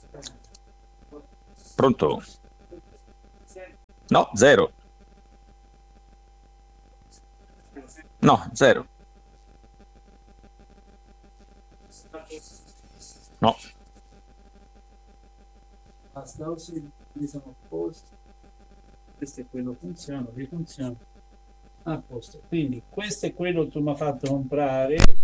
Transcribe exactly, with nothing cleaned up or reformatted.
Pronto? No, zero. No, zero. No. Basta così, mi sono a posto. Questo è quello funziona, rifunziona a posto. Quindi questo è quello che tu mi hai fatto comprare.